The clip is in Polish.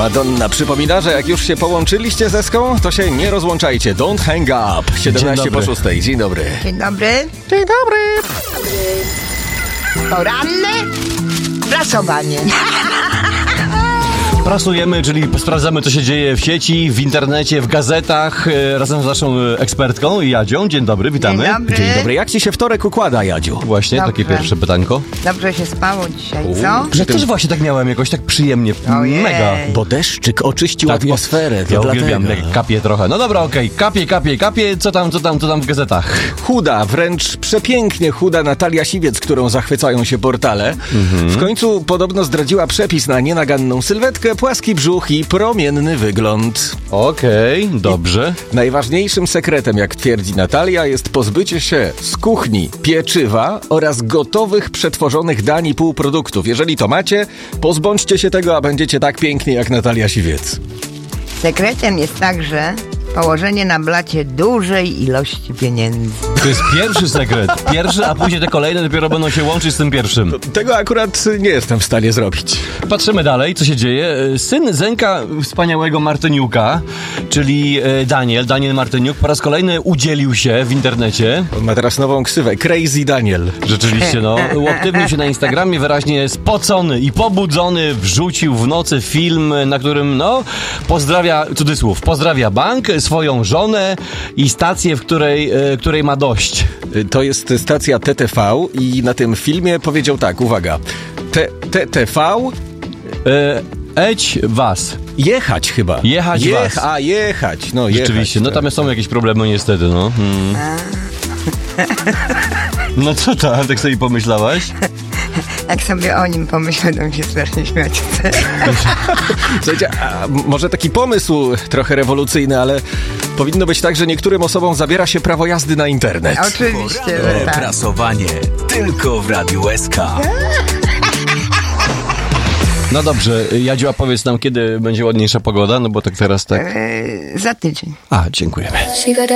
Madonna przypomina, że jak już się połączyliście z Eską, to się nie rozłączajcie. Don't hang up. 17 po 6. Dzień dobry. Dzień dobry. Dzień dobry. Poranne prasowanie. Prasujemy, czyli sprawdzamy, co się dzieje w sieci, w internecie, w gazetach, razem z naszą ekspertką Jadzią. Dzień dobry, witamy. Dzień dobry. Dzień dobry. Jak ci się wtorek układa, Jadziu? Właśnie, Dobrze. takie pierwsze pytanko. Dobrze się spało dzisiaj, co? Ja też właśnie tak miałem, jakoś tak przyjemnie, Ojej. mega. Bo deszczyk oczyścił Tak, atmosferę. Ja to uwielbiam, dlatego. jak kapie trochę. No dobra, okej, kapie. Co tam w gazetach? Chuda, wręcz przepięknie chuda Natalia Siwiec, którą zachwycają się portale. W końcu podobno zdradziła przepis na nienaganną sylwetkę, płaski brzuch i promienny wygląd. Okej, dobrze. Najważniejszym sekretem, jak twierdzi Natalia, jest pozbycie się z kuchni pieczywa oraz gotowych, przetworzonych dań i półproduktów. Jeżeli to macie, pozbądźcie się tego, a będziecie tak piękni jak Natalia Siwiec. Sekretem jest także położenie na blacie dużej ilości pieniędzy. To jest pierwszy sekret. Pierwszy, a później te kolejne dopiero będą się łączyć z tym pierwszym. Tego akurat nie jestem w stanie zrobić. Patrzymy dalej, co się dzieje. Syn Zenka wspaniałego Martyniuka, czyli Daniel Martyniuk, po raz kolejny udzielił się w internecie. On ma teraz nową ksywę, Crazy Daniel. Rzeczywiście, no. Uaktywnił się na Instagramie, wyraźnie spocony i pobudzony, wrzucił w nocy film, na którym, no, pozdrawia bank, swoją żonę i stację, w której ma dość. To jest stacja TTV i na tym filmie powiedział tak, uwaga, TTV... Eć was. Jechać chyba. Jechać. No jechać. Rzeczywiście, no tam są jakieś problemy niestety, no. No co tam, tak sobie pomyślałaś? Jak sobie o nim pomyślę, to mi się strasznie śmiać chce. Słuchajcie, a może taki pomysł trochę rewolucyjny, ale powinno być tak, że niektórym osobom zabiera się prawo jazdy na internet. Oczywiście, że tak. Prasowanie tylko w Radiu SK. No dobrze, Jadziu, a powiedz nam, kiedy będzie ładniejsza pogoda, no bo tak teraz tak... Za tydzień. A, dziękujemy.